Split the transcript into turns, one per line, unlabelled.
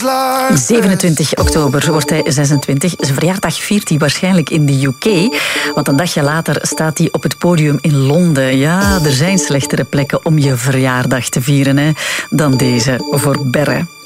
27 oktober wordt hij 26. Zijn verjaardag viert hij waarschijnlijk in de UK. Want een dagje later staat hij op het podium in Londen. Ja, er zijn slechtere plekken om je verjaardag te vieren dan deze voor Berre.